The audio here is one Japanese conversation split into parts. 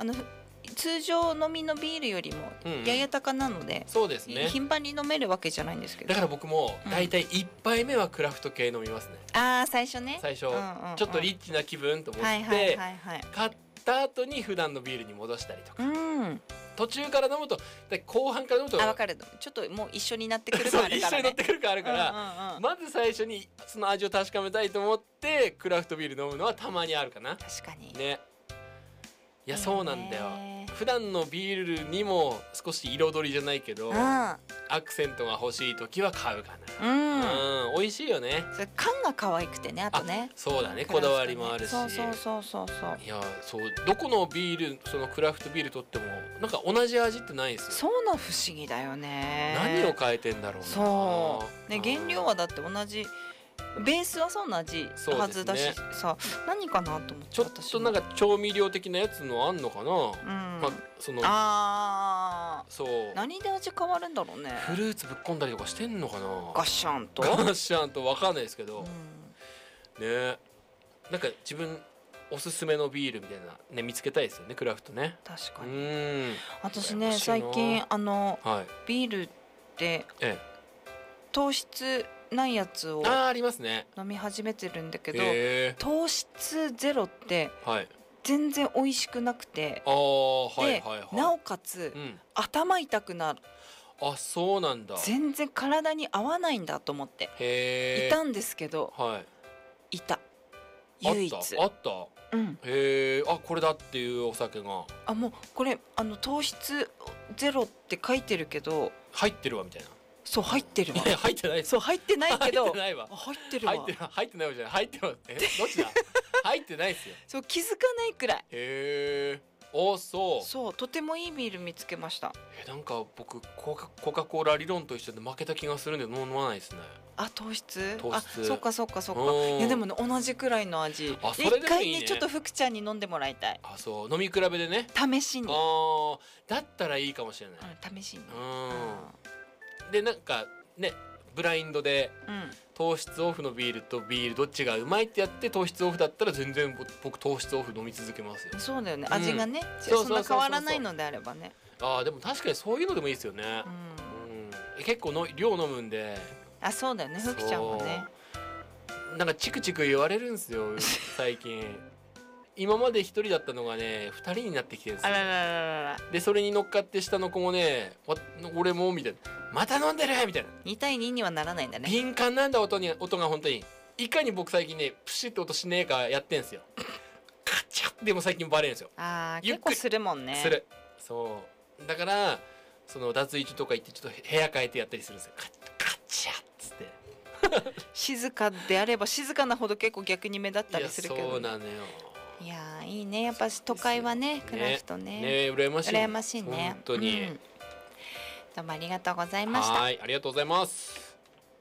通常飲みのビールよりもやや高なので、 そうですね、 頻繁に飲めるわけじじゃないんですけど、 だから僕もだいたい1杯目はクラフト系飲みますね。 最初ね、 最初、 うんうんうん、 ちょっとリッチな気分と思って、 はいはいはいはい、 買った後に普段のビールに戻したりとか、途中から飲むと後半から飲むと分かる、ちょっともう一緒になってくるから、ね、 そう一緒になってくるからあるから、まず最初にその味を確かめたいと思ってクラフトビール飲むのはたまにあるかな。 確かにね。いや、そうなんだよ。普段のビールにも少し彩りじゃないけど、アクセントが欲しい時は買うかな。美味しいよね。 それ缶が可愛くてね、あとね。 そうだね、こだわりもあるし。 そう。いや、そうどこのビール、そのクラフトビールとってもなんか同じ味ってないですよ。 そうな、不思議だよね。 何を変えてんだろうな。 そうね、原料はだって同じ。ベースはそんな味はずだしさ、何かなと思って、 ちょっとなんか調味料的なやつのあんのかな、そう何で味変わるんだろうね。 フルーツぶっこんだりとかしてんのかな、 ガッシャンと分かんないですけど、ね、なんか自分おすすめのビールみたいなね見つけたいですよね、クラフトね。 確かに。私ね、最近ビールって糖質ないやつをありますね、 飲み始めてるんだけど、糖質ゼロって全然美味しくなくて、でなおかつ、頭痛くなる。 そうなんだ。 全然体に合わないんだと思っていたんですけど、いた、唯一あった。これだっていうお酒が、もうこれ糖質ゼロって書いてるけど入ってるわみたいな。 そう入ってるわ。 入ってない。 そう入ってないけど。 入ってないわ。 入ってるわ。 入ってないわじゃない。入ってます。どっちだ。入ってないですよ。 そう気づかないくらい。 そうとてもいいビール見つけました。 なんか僕コカ・コーラ理論と一緒で負けた気がするんで飲まないですね。 糖質。そっか。いやでもね、同じくらいの味。一回ねちょっと福ちゃんに飲んでもらいたい。 飲み比べでね。 試しに。 だったらいいかもしれない。 試しに。 でなんかね、ブラインドで糖質オフのビールとビールどっちがうまいってやって、糖質オフだったら全然僕糖質オフ飲み続けますよ。 そうだよね、味がね、そんな変わらないのであればね。 でも確かにそういうのでもいいですよね。結構量飲むんで。 そうだよね、福ちゃんもね。 なんかチクチク言われるんですよ最近。今まで1人だったのがね2人になってきてるんですよ。でそれに乗っかって下の子もね、俺もみたいな、また飲んでるみたいな。 2対2にはならないんだね。 敏感なんだ、音が本当に。いかに僕最近ねプシッと音しねえかやってんすよ。カチャッでも最近バレるんですよ。 結構するもんね。 する。そうだからその脱衣所とか行ってちょっと部屋変えてやったりするんですよ。カチャッつって静かであれば静かなほど結構逆に目立ったりするけど、 そうなのよ。 いやいいね、やっぱ都会はね、クラフトね。 羨ましいね、 本当に。 どうもありがとうございました。 はい、ありがとうございます。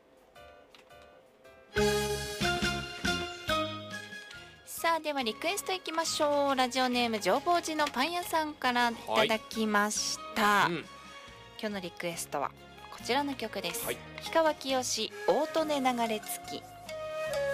さあではリクエストいきましょう。ラジオネーム浄法寺のパン屋さんからいただきました。今日のリクエストはこちらの曲です。氷川きよし、大利根流れ着き。